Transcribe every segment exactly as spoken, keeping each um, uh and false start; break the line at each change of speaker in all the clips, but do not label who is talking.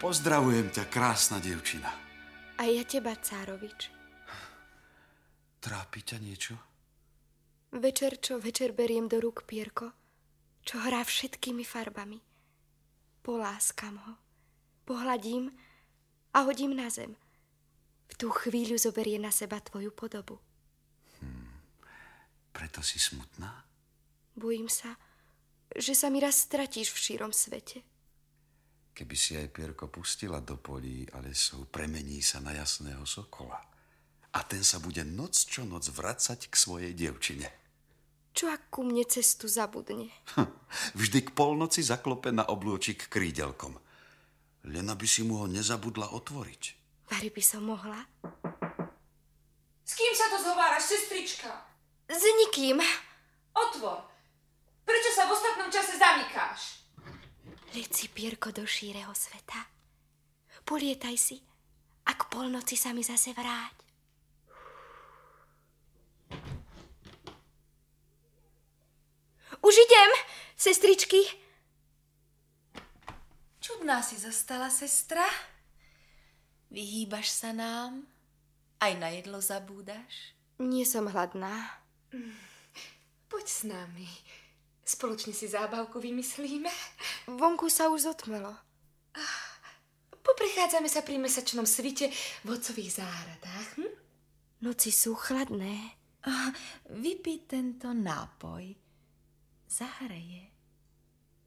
Pozdravujem ťa, krásna dievčina.
A ja teba, Cárovič.
Trápi ťa niečo?
Večer čo večer beriem do rúk pierko, čo hrá všetkými farbami. Poláskam ho, pohľadím a hodím na zem. V tú chvíľu zoberie na seba tvoju podobu.
Hmm. Preto si smutná?
Bojím sa, že sa mi raz stratíš v šírom svete.
Keby si aj pierko pustila do polí a lesov, premení sa na jasného sokola. A ten sa bude noc čo noc vracať k svojej dievčine.
Čo ak ku mne cestu zabudne?
Vždy k polnoci zaklope na oblôčik krídelkom. Len aby si mu ho nezabudla otvoriť.
Vari by som mohla.
S kým sa to zhováraš, sestrička?
S nikým.
Otvor. Prečo sa v ostatnom čase zamykáš?
Leď si, pierko, do šíreho sveta. Polietaj si a k polnoci sa mi zase vráť. Už idem, sestričky.
Čudná si zostala, sestra. Vyhýbaš sa nám? Aj na jedlo zabúdaš?
Nie som hladná.
Poď s nami. Spoločne si zábavku vymyslíme.
Vonku sa už zotmelo.
Poprechádzame sa pri mesačnom svite v otcových záhradách. Hm?
Noci sú chladné.
Vypij tento nápoj. Zahreje.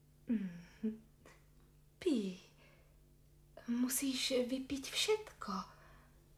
Mm-hmm. Pí. Musíš vypiť všetko.